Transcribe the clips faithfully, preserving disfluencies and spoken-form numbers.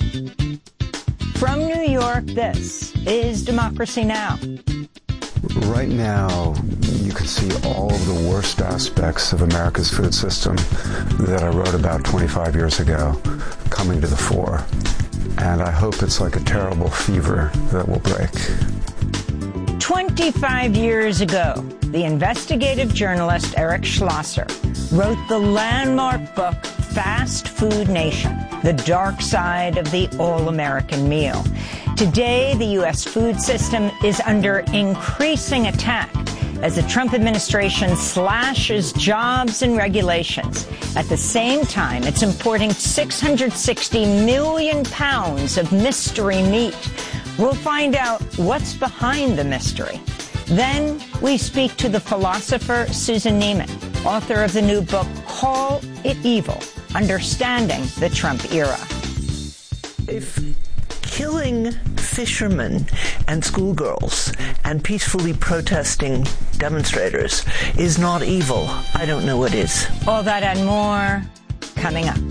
From New York, this is Democracy Now! Right now, you can see all of the worst aspects of America's food system that I wrote about twenty-five years ago coming to the fore. And I hope it's like a terrible fever that will break. twenty-five years ago, the investigative journalist Eric Schlosser wrote the landmark book Fast Food Nation, The Dark Side of the All-American Meal. Today, the U S food system is under increasing attack as the Trump administration slashes jobs and regulations. At the same time, it's importing six hundred sixty million pounds of mystery meat. We'll find out what's behind the mystery. Then we speak to the philosopher Susan Neiman, author of the new book, Call It Evil, Understanding the Trump Era. If killing fishermen and schoolgirls and peacefully protesting demonstrators is not evil, I don't know what is. All that and more coming up.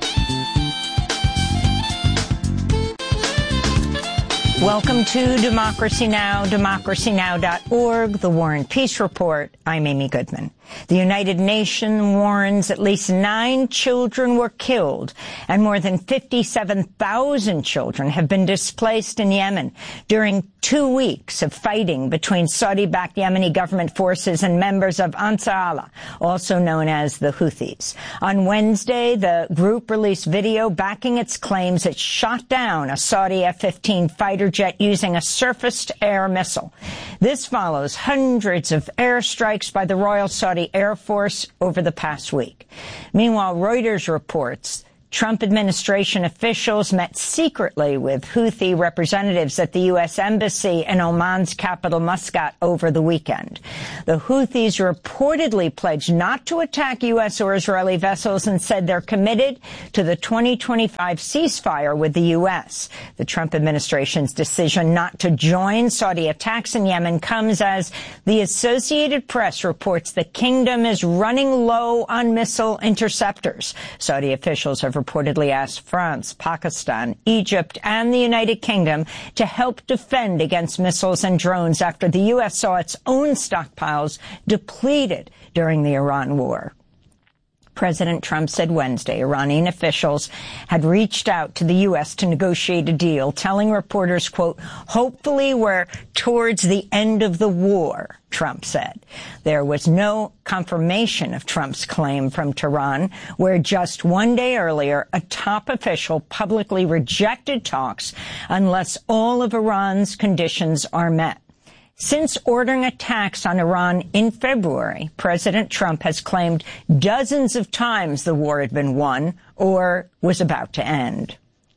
Welcome to Democracy Now!, democracy now dot org, the War and Peace Report. I'm Amy Goodman. The United Nations warns at least nine children were killed and more than fifty-seven thousand children have been displaced in Yemen during two weeks of fighting between Saudi-backed Yemeni government forces and members of Ansar Allah, also known as the Houthis. On Wednesday, the group released video backing its claims it shot down a Saudi F fifteen fighter jet using a surface-to-air missile. This follows hundreds of airstrikes by the Royal Saudi Air Force over the past week. Meanwhile, Reuters reports Trump administration officials met secretly with Houthi representatives at the U S Embassy in Oman's capital, Muscat, over the weekend. The Houthis reportedly pledged not to attack U S or Israeli vessels and said they're committed to the twenty twenty-five ceasefire with the U S. The Trump administration's decision not to join Saudi attacks in Yemen comes as the Associated Press reports the kingdom is running low on missile interceptors. Saudi officials have reportedly asked France, Pakistan, Egypt, and the United Kingdom to help defend against missiles and drones after the U S saw its own stockpiles depleted during the Iran war. President Trump said Wednesday Iranian officials had reached out to the U S to negotiate a deal, telling reporters, quote, hopefully we're towards the end of the war, Trump said. There was no confirmation of Trump's claim from Tehran, where just one day earlier, a top official publicly rejected talks unless all of Iran's conditions are met. Since ordering attacks on Iran in February, President Trump has claimed dozens of times the war had been won or was about to end.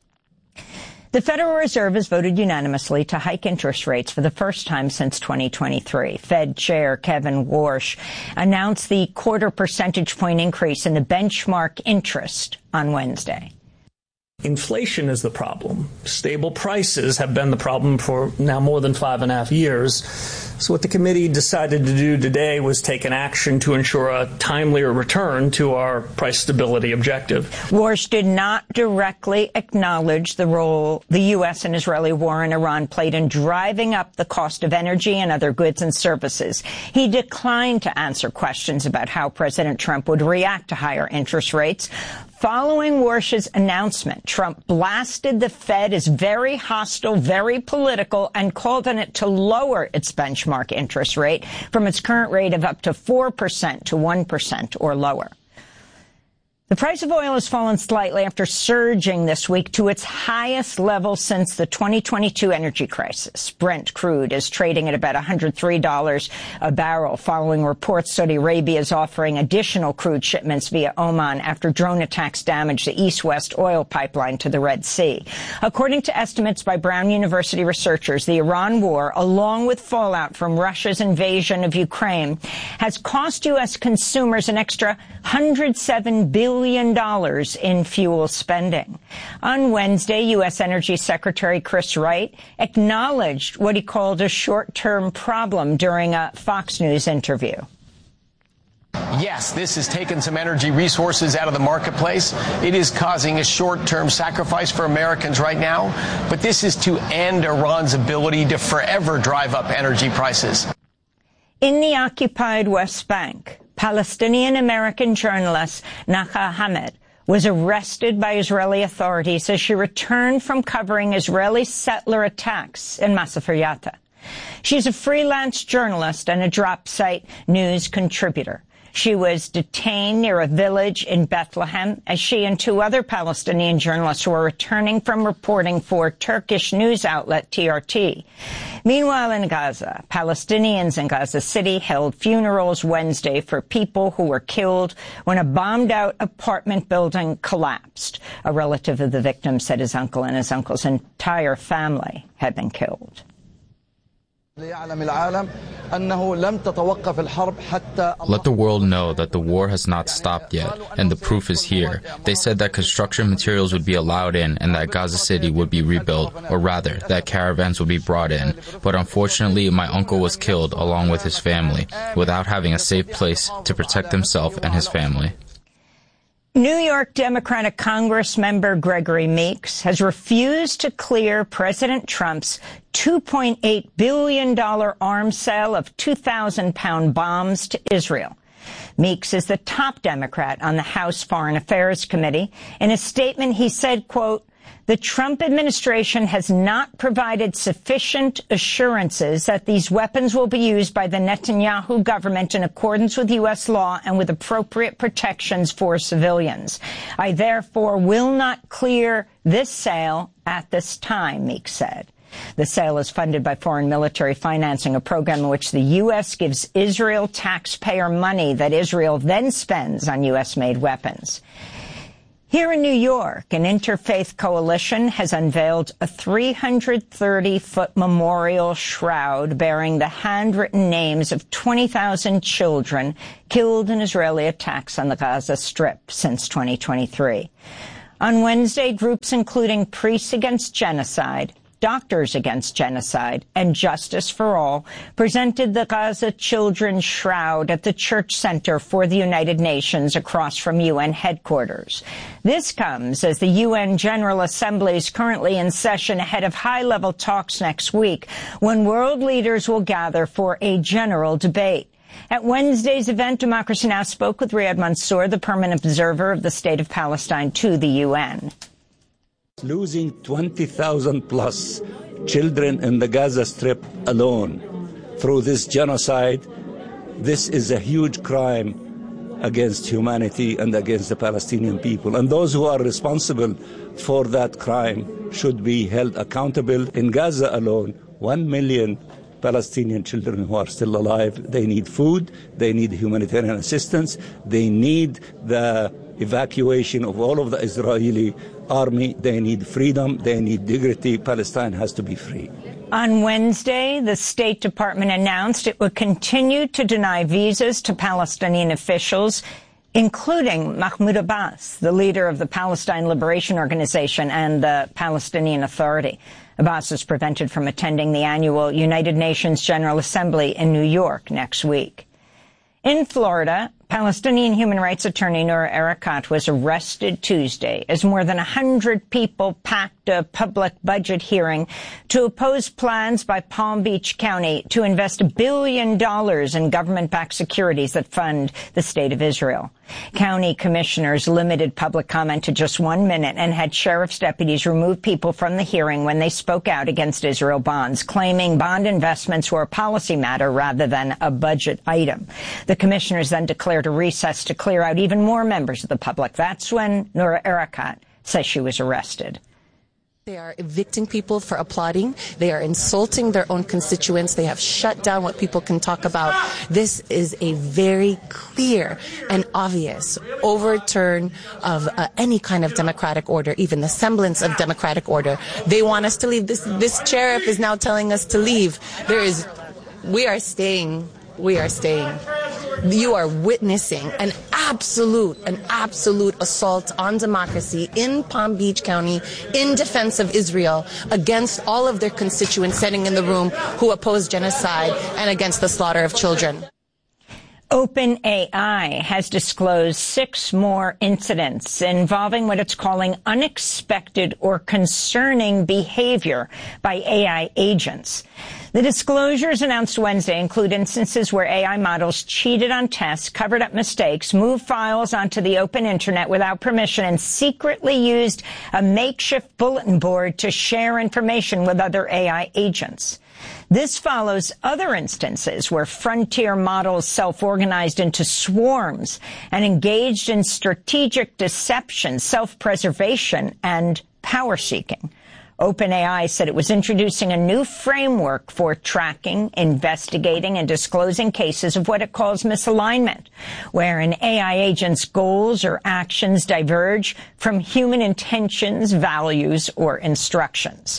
The Federal Reserve has voted unanimously to hike interest rates for the first time since twenty twenty-three. Fed Chair Kevin Warsh announced the quarter percentage point increase in the benchmark interest on Wednesday. Inflation is the problem. Stable prices have been the problem for now more than five and a half years. So what the committee decided to do today was take an action to ensure a timelier return to our price stability objective. Warsh did not directly acknowledge the role the U S and Israeli war in Iran played in driving up the cost of energy and other goods and services. He declined to answer questions about how President Trump would react to higher interest rates. Following Warsh's announcement, Trump blasted the Fed as very hostile, very political, and called on it to lower its benchmark interest rate from its current rate of up to four percent to one percent or lower. The price of oil has fallen slightly after surging this week to its highest level since the twenty twenty-two energy crisis. Brent crude is trading at about one hundred three dollars a barrel following reports Saudi Arabia is offering additional crude shipments via Oman after drone attacks damaged the east-west oil pipeline to the Red Sea. According to estimates by Brown University researchers, the Iran war, along with fallout from Russia's invasion of Ukraine, has cost U S consumers an extra one hundred seven billion dollars in fuel spending. On Wednesday, U S Energy Secretary Chris Wright acknowledged what he called a short-term problem during a Fox News interview. Yes, this has taken some energy resources out of the marketplace. It is causing a short-term sacrifice for Americans right now, but this is to end Iran's ability to forever drive up energy prices. In the occupied West Bank, Palestinian-American journalist Naha Hamed was arrested by Israeli authorities as she returned from covering Israeli settler attacks in Masafer Yatta. She's a freelance journalist and a drop site news contributor. She was detained near a village in Bethlehem as she and two other Palestinian journalists were returning from reporting for Turkish news outlet T R T. Meanwhile, in Gaza, Palestinians in Gaza City held funerals Wednesday for people who were killed when a bombed-out apartment building collapsed. A relative of the victim said his uncle and his uncle's entire family had been killed. Let the world know that the war has not stopped yet, and the proof is here. They said that construction materials would be allowed in and that Gaza City would be rebuilt, or rather, that caravans would be brought in. But unfortunately, my uncle was killed along with his family, without having a safe place to protect himself and his family. New York Democratic Congress member Gregory Meeks has refused to clear President Trump's two point eight billion dollars arms sale of two thousand pound bombs to Israel. Meeks is the top Democrat on the House Foreign Affairs Committee. In a statement, he said, quote, "The Trump administration has not provided sufficient assurances that these weapons will be used by the Netanyahu government in accordance with U S law and with appropriate protections for civilians. I therefore will not clear this sale at this time," Meeks said. The sale is funded by foreign military financing, a program in which the U S gives Israel taxpayer money that Israel then spends on U S-made weapons. Here in New York, an interfaith coalition has unveiled a three hundred thirty foot memorial shroud bearing the handwritten names of twenty thousand children killed in Israeli attacks on the Gaza Strip since twenty twenty-three. On Wednesday, groups including Priests Against Genocide, Doctors Against Genocide, and Justice for All presented the Gaza Children's Shroud at the Church Center for the United Nations across from U N headquarters. This comes as the U N General Assembly is currently in session ahead of high-level talks next week, when world leaders will gather for a general debate. At Wednesday's event, Democracy Now! Spoke with Riyad Mansour, the permanent observer of the State of Palestine to the U N. Losing twenty thousand plus children in the Gaza Strip alone through this genocide, this is a huge crime against humanity and against the Palestinian people. And those who are responsible for that crime should be held accountable. In Gaza alone, one million Palestinian children who are still alive, they need food, they need humanitarian assistance, they need the evacuation of all of the Israeli army, they need freedom, they need dignity. Palestine has to be free. On Wednesday, the State Department announced it would continue to deny visas to Palestinian officials, including Mahmoud Abbas, the leader of the Palestine Liberation Organization and the Palestinian Authority. Abbas is prevented from attending the annual United Nations General Assembly in New York next week. In Florida, Palestinian human rights attorney Noura Erakat was arrested Tuesday as more than one hundred people packed a public budget hearing to oppose plans by Palm Beach County to invest a billion dollars in government-backed securities that fund the State of Israel. County commissioners limited public comment to just one minute and had sheriff's deputies remove people from the hearing when they spoke out against Israel bonds, claiming bond investments were a policy matter rather than a budget item. The commissioners then declared a recess to clear out even more members of the public. That's when Noura Erakat says she was arrested. They are evicting people for applauding. They are insulting their own constituents. They have shut down what people can talk about. This is a very clear and obvious overturn of uh, any kind of democratic order, even the semblance of democratic order. They want us to leave. This, this sheriff is now telling us to leave. There is, we are staying. We are staying. You are witnessing an absolute, an absolute assault on democracy in Palm Beach County in defense of Israel against all of their constituents sitting in the room who oppose genocide and against the slaughter of children. OpenAI has disclosed six more incidents involving what it's calling unexpected or concerning behavior by A I agents. The disclosures announced Wednesday include instances where A I models cheated on tests, covered up mistakes, moved files onto the open internet without permission, and secretly used a makeshift bulletin board to share information with other A I agents. This follows other instances where frontier models self-organized into swarms and engaged in strategic deception, self-preservation, and power-seeking. OpenAI said it was introducing a new framework for tracking, investigating, and disclosing cases of what it calls misalignment, where an A I agent's goals or actions diverge from human intentions, values, or instructions.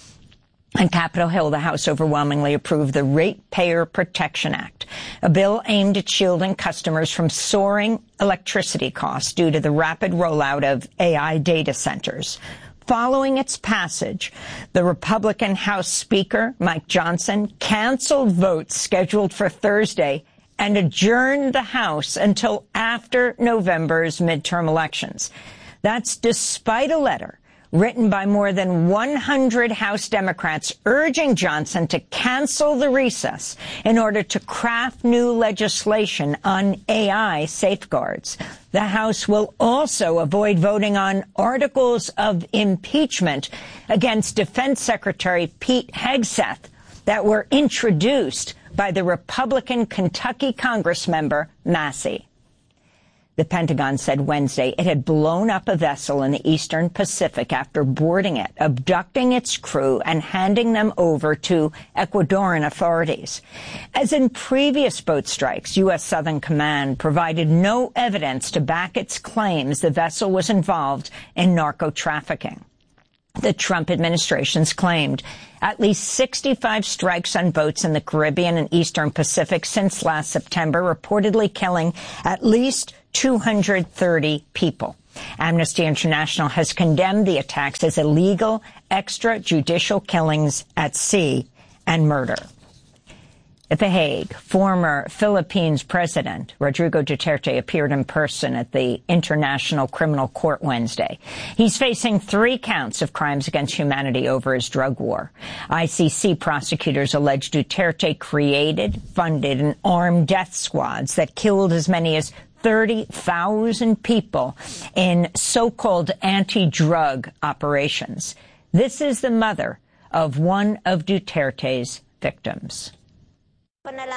On Capitol Hill, the House overwhelmingly approved the Ratepayer Protection Act, a bill aimed at shielding customers from soaring electricity costs due to the rapid rollout of A I data centers. Following its passage, the Republican House Speaker, Mike Johnson, canceled votes scheduled for Thursday and adjourned the House until after November's midterm elections. That's despite a letter written by more than one hundred House Democrats urging Johnson to cancel the recess in order to craft new legislation on A I safeguards. The House will also avoid voting on articles of impeachment against Defense Secretary Pete Hegseth that were introduced by the Republican Kentucky Congressmember Massey. The Pentagon said Wednesday it had blown up a vessel in the Eastern Pacific after boarding it, abducting its crew, and handing them over to Ecuadorian authorities. As in previous boat strikes, U S Southern Command provided no evidence to back its claims the vessel was involved in narco-trafficking. The Trump administration's claimed at least sixty-five strikes on boats in the Caribbean and Eastern Pacific since last September, reportedly killing at least two hundred thirty people. Amnesty International has condemned the attacks as illegal, extrajudicial killings at sea and murder. At The Hague, former Philippines President Rodrigo Duterte appeared in person at the International Criminal Court Wednesday. He's facing three counts of crimes against humanity over his drug war. I C C prosecutors allege Duterte created, funded, and armed death squads that killed as many as thirty thousand people in so-called anti-drug operations. This is the mother of one of Duterte's victims. We pray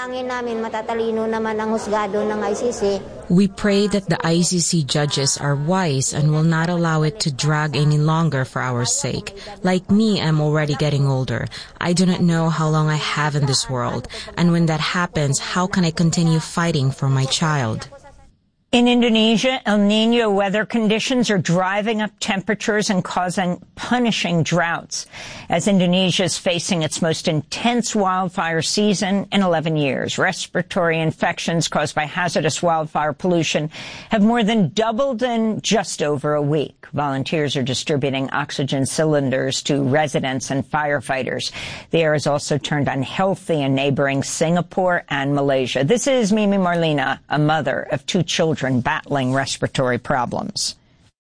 that the I C C judges are wise and will not allow it to drag any longer for our sake. Like me, I'm already getting older. I do not know how long I have in this world. And when that happens, how can I continue fighting for my child? In Indonesia, El Niño weather conditions are driving up temperatures and causing punishing droughts as Indonesia is facing its most intense wildfire season in eleven years. Respiratory infections caused by hazardous wildfire pollution have more than doubled in just over a week. Volunteers are distributing oxygen cylinders to residents and firefighters. The air is also turned unhealthy in neighboring Singapore and Malaysia. This is Mimi Marlina, a mother of two children battling respiratory problems.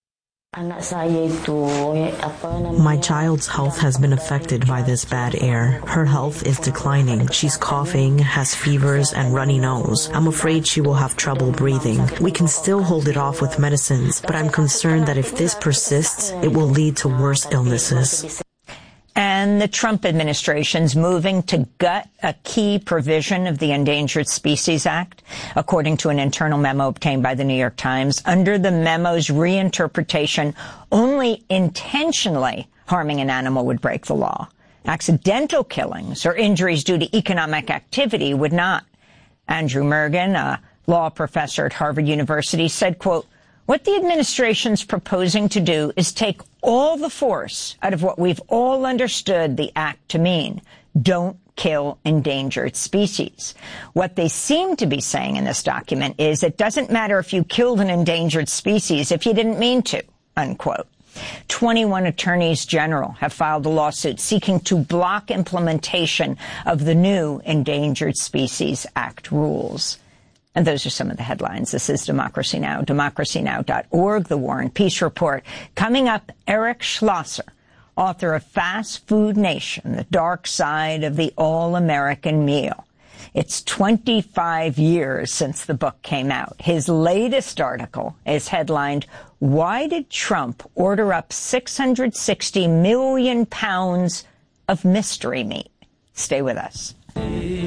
My child's health has been affected by this bad air. Her health is declining. She's coughing, has fevers, and runny nose. I'm afraid she will have trouble breathing. We can still hold it off with medicines, but I'm concerned that if this persists, it will lead to worse illnesses. And the Trump administration's moving to gut a key provision of the Endangered Species Act, according to an internal memo obtained by the New York Times. Under the memo's reinterpretation, only intentionally harming an animal would break the law. Accidental killings or injuries due to economic activity would not. Andrew Mergen, a law professor at Harvard University, said, quote, "What the administration's proposing to do is take all the force out of what we've all understood the act to mean. Don't kill endangered species. What they seem to be saying in this document is it doesn't matter if you killed an endangered species if you didn't mean to," unquote. twenty-one attorneys general have filed a lawsuit seeking to block implementation of the new Endangered Species Act rules. And those are some of the headlines. This is Democracy Now!, democracy now dot org, the War and Peace Report. Coming up, Eric Schlosser, author of Fast Food Nation, The Dark Side of the All-American Meal. It's twenty-five years since the book came out. His latest article is headlined, Why Did Trump Order Up six hundred sixty million pounds of mystery meat? Stay with us.